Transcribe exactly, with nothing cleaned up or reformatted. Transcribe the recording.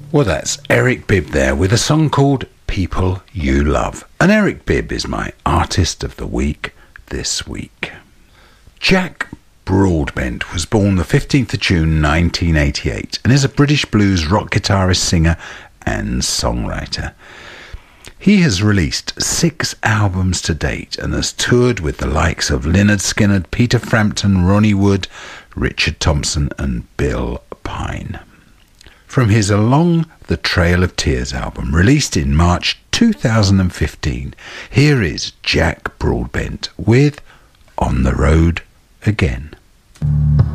Well, that's Eric Bibb there with a song called People You Love. And Eric Bibb is my Artist of the Week this week. Jack Broadbent was born the fifteenth of June nineteen eighty-eight and is a British blues rock guitarist, singer and songwriter. He has released six albums to date and has toured with the likes of Lynyrd Skynyrd, Peter Frampton, Ronnie Wood, Richard Thompson and Bill Pine. From his Along the Trail of Tears album, released in March two thousand fifteen, here is Jack Broadbent with On the Road Again.